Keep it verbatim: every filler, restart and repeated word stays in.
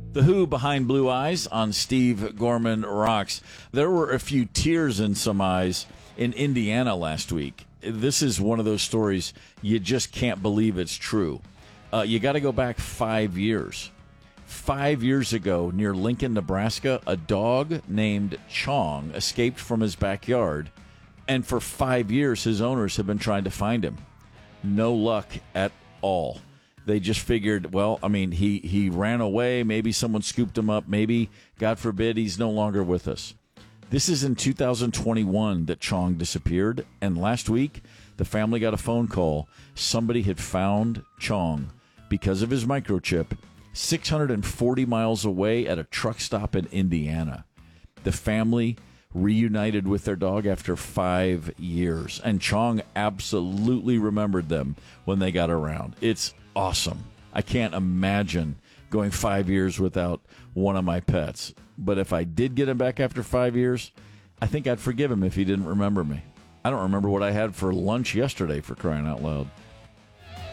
The Who behind Blue Eyes on Steve Gorman Rocks. There were a few tears in some eyes in Indiana last week. This is one of those stories you just can't believe it's true. Uh, you got to go back five years. Five years ago, near Lincoln, Nebraska, a dog named Chong escaped from his backyard, and for five years, his owners have been trying to find him. No luck at all. They just figured, well, I mean, he, he ran away. Maybe someone scooped him up. Maybe, God forbid, he's no longer with us. This is in two thousand twenty-one that Chong disappeared. And last week, the family got a phone call. Somebody had found Chong because of his microchip six hundred forty miles away at a truck stop in Indiana. The family reunited with their dog after five years. And Chong absolutely remembered them when they got around. It's awesome. I can't imagine going five years without one of my pets. But if I did get him back after five years, I think I'd forgive him if he didn't remember me. I don't remember what I had for lunch yesterday, for crying out loud.